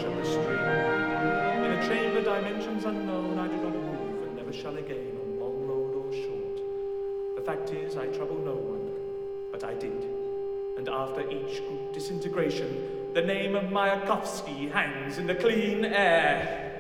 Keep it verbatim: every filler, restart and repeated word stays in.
rush of the stream. In a chamber dimensions unknown, I do not move and never shall again on long road or short. The fact is, I trouble no one, but I did. And after each group disintegration, the name of Mayakovsky hangs in the clean air.